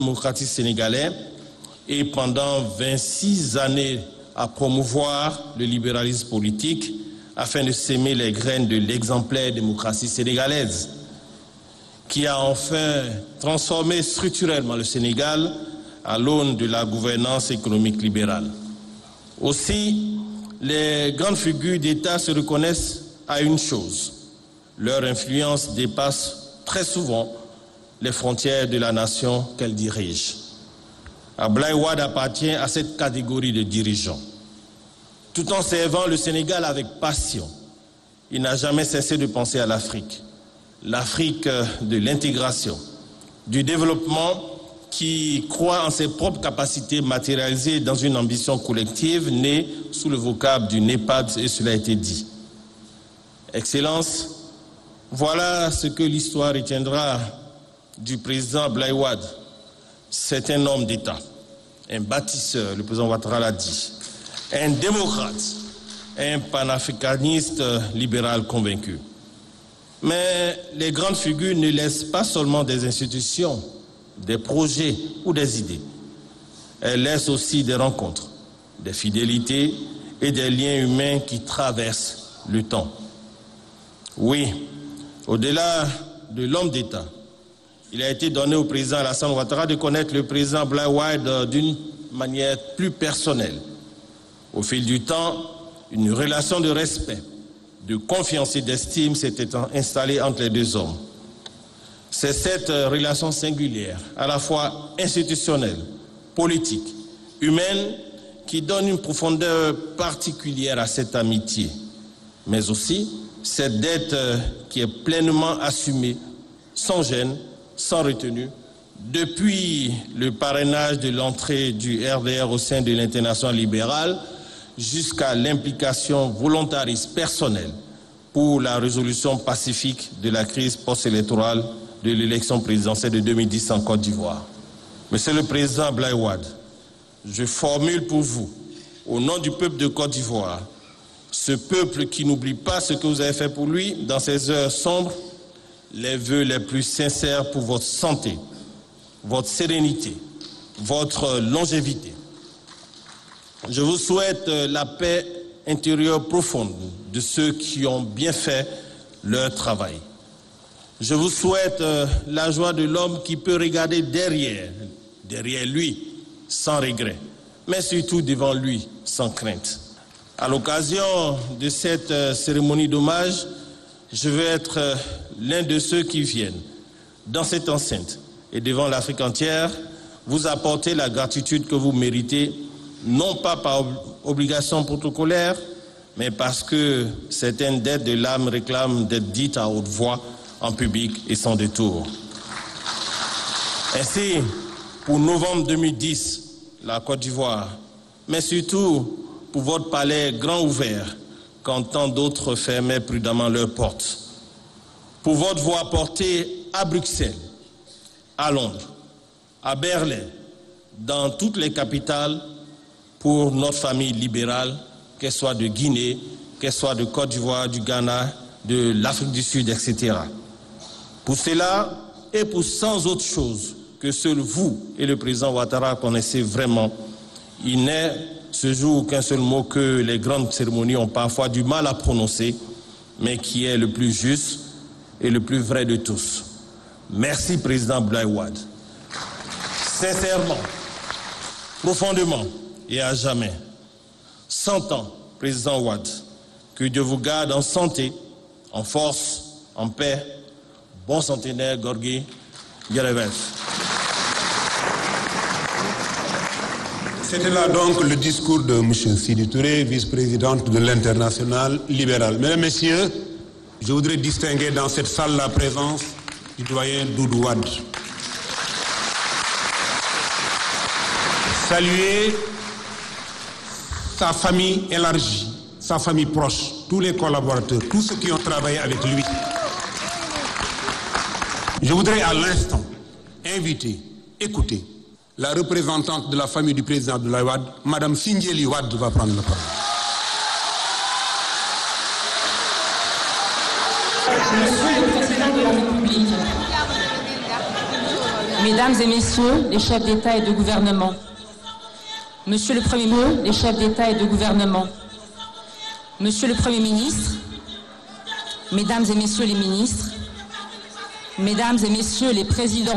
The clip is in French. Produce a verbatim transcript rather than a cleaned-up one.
démocratique sénégalais et pendant vingt-six années à promouvoir le libéralisme politique afin de s'aimer les graines de l'exemplaire démocratie sénégalaise qui a enfin transformé structurellement le Sénégal à l'aune de la gouvernance économique libérale. Aussi, les grandes figures d'État se reconnaissent à une chose. Leur influence dépasse très souvent les frontières de la nation qu'elles dirigent. Abdoulaye Wade appartient à cette catégorie de dirigeants. Tout en servant le Sénégal avec passion, il n'a jamais cessé de penser à l'Afrique. L'Afrique de l'intégration, du développement qui croit en ses propres capacités matérialisées dans une ambition collective née sous le vocable du NEPAD, et cela a été dit. Excellence, voilà ce que l'histoire retiendra du président Abdoulaye Wade. C'est un homme d'État, un bâtisseur, le président Ouattara l'a dit, un démocrate, un panafricaniste libéral convaincu. Mais les grandes figures ne laissent pas seulement des institutions, des projets ou des idées. Elles laissent aussi des rencontres, des fidélités et des liens humains qui traversent le temps. Oui, au-delà de l'homme d'État, il a été donné au président Alassane Ouattara de connaître le président Abdoulaye Wade d'une manière plus personnelle. Au fil du temps, une relation de respect, de confiance et d'estime s'était installée entre les deux hommes. C'est cette relation singulière, à la fois institutionnelle, politique, humaine, qui donne une profondeur particulière à cette amitié, mais aussi cette dette qui est pleinement assumée, sans gêne, sans retenue, depuis le parrainage de l'entrée du R D R au sein de l'Internationale libérale jusqu'à l'implication volontariste personnelle pour la résolution pacifique de la crise post-électorale de l'élection présidentielle de deux mille dix en Côte d'Ivoire. Monsieur le Président Abdoulaye Wade, je formule pour vous, au nom du peuple de Côte d'Ivoire, ce peuple qui n'oublie pas ce que vous avez fait pour lui dans ces heures sombres, les vœux les plus sincères pour votre santé, votre sérénité, votre longévité. Je vous souhaite la paix intérieure profonde de ceux qui ont bien fait leur travail. Je vous souhaite la joie de l'homme qui peut regarder derrière, derrière lui, sans regret, mais surtout devant lui, sans crainte. À l'occasion de cette cérémonie d'hommage, je veux être l'un de ceux qui viennent dans cette enceinte et devant l'Afrique entière vous apporter la gratitude que vous méritez, non pas par obligation protocolaire, mais parce que certaines dettes de l'âme réclament d'être dites à haute voix, en public et sans détour. Ainsi, pour novembre deux mille dix, la Côte d'Ivoire, mais surtout pour votre palais grand ouvert, quand tant d'autres fermaient prudemment leurs portes. Pour votre voix portée à Bruxelles, à Londres, à Berlin, dans toutes les capitales, pour notre famille libérale, qu'elle soit de Guinée, qu'elle soit de Côte d'Ivoire, du Ghana, de l'Afrique du Sud, et cetera. Pour cela, et pour cent autres choses que seul vous et le président Ouattara connaissez vraiment, il n'est ce jour qu'un seul mot que les grandes cérémonies ont parfois du mal à prononcer, mais qui est le plus juste et le plus vrai de tous. Merci, président Abdoulaye Wade. Sincèrement, profondément et à jamais. Cent ans, président Wade, que Dieu vous garde en santé, en force, en paix. Bon centenaire, Gorgui Gerevef. C'était là donc le discours de M. Sidi Touré, vice-présidente de l'Internationale libérale. Mesdames, Messieurs, je voudrais distinguer dans cette salle la présence du doyen Doudou Wade. Saluer sa famille élargie, sa famille proche, tous les collaborateurs, tous ceux qui ont travaillé avec lui. Je voudrais à l'instant inviter, écouter la représentante de la famille du président Abdoulaye Wade, Madame Sindiély Wade, va prendre la parole. Monsieur le Président de la République, Mesdames et Messieurs les chefs d'État et de gouvernement, Monsieur le Premier ministre, les chefs d'État et de gouvernement, Monsieur le Premier ministre, Mesdames et Messieurs les ministres, Mesdames et Messieurs les présidents